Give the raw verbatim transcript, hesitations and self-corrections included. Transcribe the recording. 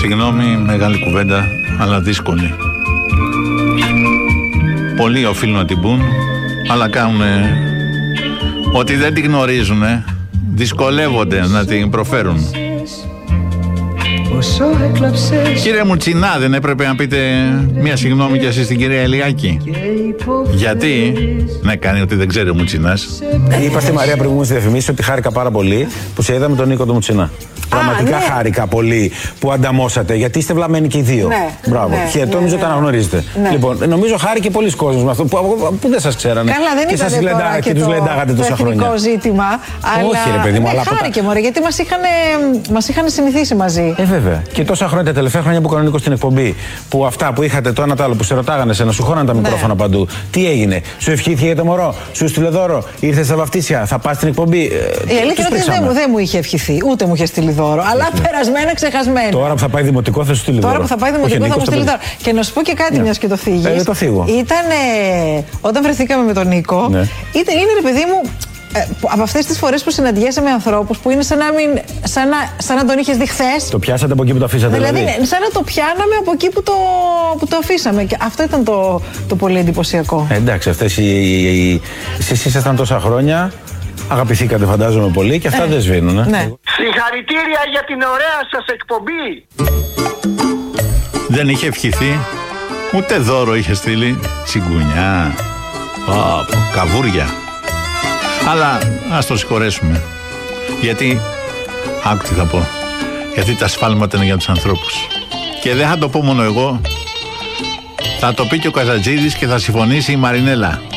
Συγγνώμη, μεγάλη κουβέντα, αλλά δύσκολη. Πολλοί οφείλουν να την πούν, αλλά κάνουν ότι δεν την γνωρίζουν, δυσκολεύονται να την προφέρουν. Κύριε Μουτσινά, δεν έπρεπε να πείτε μία συγγνώμη κι εσείς στην κυρία Ηλιάκη? Γιατί? Ναι, κάνει ότι δεν ξέρει ο Μουτσινάς. Είπα στη Μαρία προηγούμενη στη διαφημίση ότι χάρηκα πάρα πολύ που σε είδα με τον Νίκο τον Μουτσινά. Πραγματικά ναι. Χάρηκα πολύ που ανταμώσατε, γιατί είστε βλαμμένοι και οι δύο. Ναι, μπράβο. Ναι, και ναι, νομίζω ναι, το αναγνωρίζετε. Ναι. Λοιπόν, νομίζω χάρηκε πολλοί κόσμος με αυτό που, που δεν σας ξέρανε. Καλά, δεν και σας λέντα, και, και τους λεντάγατε τόσα χρόνια. Είναι τεχνικό ζήτημα. Αλλά... Όχι, ρε παιδί μου, ναι, αλλά. Χάρηκε, μωρέ, γιατί μας είχαν, μας είχαν συνηθίσει μαζί. Ε, βέβαια. Και τόσα χρόνια, τα τελευταία χρόνια που έκανε ο Νίκος στην εκπομπή, που αυτά που είχατε το ένα το άλλο, που σε ρωτάγανε, σε να σου χώναν τα μικρόφωνα ναι. Παντού. Τι έγινε, σου ευχήθηκε για το μωρό, σου στείλε δώρο, ήρθε στα βαφτίσια, θα πας στην εκπομπή. Η αλήθεια είναι ότι δεν μου είχε ευχηθεί, ούτε μου είχε στείλει δώρο. Αλλά περασμένα, ξεχασμένα. Τώρα που θα πάει δημοτικό θα σου στείλει δώρο. Τώρα που θα πάει δημοτικό θα μου στείλει δώρο. Και να σου πω και κάτι, μια και το θίγεις. Ε, το θίγω. Ήταν. Όταν βρεθήκαμε με τον Νίκο, ναι. ήταν, είναι ρε παιδί μου. Ε, από αυτές τις φορές που συναντιέσαι με ανθρώπους που είναι σαν να, μην, σαν να, σαν να τον είχες δει χθες. Το πιάσατε από εκεί που το αφήσατε, δηλαδή. Δηλαδή, σαν να το πιάναμε από εκεί που το, που το αφήσαμε. Και αυτό ήταν το, το πολύ εντυπωσιακό. Ε, εντάξει, αυτές οι. οι, οι εσείς ήσασταν τόσα χρόνια, αγαπηθήκατε φαντάζομαι πολύ και αυτά ε, δεν σβήνουν. Ε. Ναι. Συγχαρητήρια για την ωραία σας εκπομπή. Δεν είχε ευχηθεί, ούτε δώρο είχε στείλει. Τσιγκουνιά, oh, καβούρια. Αλλά ας το συγχωρέσουμε. Γιατί, άκου τι θα πω, γιατί τα σφάλματα είναι για τους ανθρώπους. Και δεν θα το πω μόνο εγώ, θα το πει και ο Καζατζίδης και θα συμφωνήσει η Μαρινέλα.